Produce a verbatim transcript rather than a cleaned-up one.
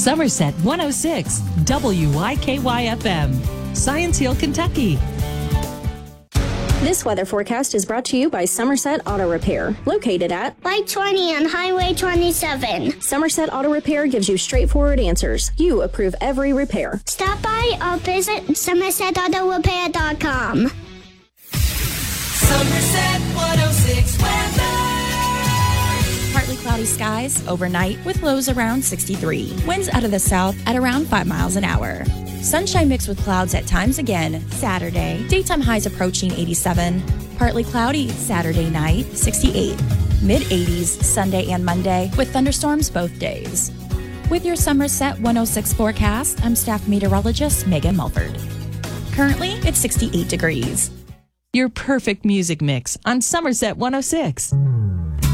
Somerset one oh six, W Y K Y F M, Science Hill, Kentucky. This weather forecast is brought to you by Somerset Auto Repair, located at Light twenty on Highway twenty-seven. Somerset Auto Repair gives you straightforward answers. You approve every repair. Stop by or visit somerset auto repair dot com. Somerset one oh six weather. Partly cloudy skies overnight with lows around sixty-three. Winds out of the south at around five miles an hour. Sunshine mixed with clouds at times again Saturday. Daytime highs approaching eighty-seven. Partly cloudy Saturday night, sixty-eight. Mid-eighties Sunday and Monday with thunderstorms both days. With your Somerset one oh six forecast, I'm staff meteorologist Megan Mulford. Currently, it's sixty-eight degrees. Your perfect music mix on Somerset one oh six.